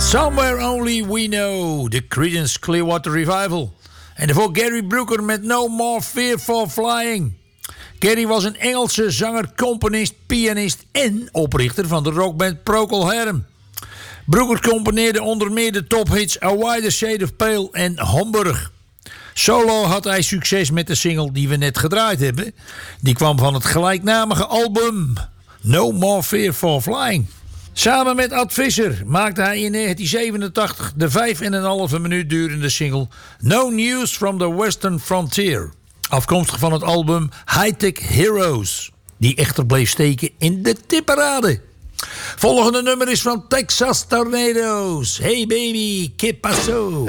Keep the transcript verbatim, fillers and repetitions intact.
Somewhere Only We Know, de Creedence Clearwater Revival. En daarvoor Gary Brooker met No More Fear for Flying. Gary was een Engelse zanger, componist, pianist en oprichter van de rockband Procol Harum. Brooker componeerde onder meer de tophits A Wider Shade of Pale en Hamburg. Solo had hij succes met de single die we net gedraaid hebben. Die kwam van het gelijknamige album No More Fear for Flying. Samen met Ad Visser maakte hij in negentien zevenentachtig de vijf en een halve minuut durende single No News from the Western Frontier. Afkomstig van het album High-Tech Heroes. Die echter bleef steken in de tipparade. Volgende nummer is van Texas Tornadoes. Hey baby, que paso?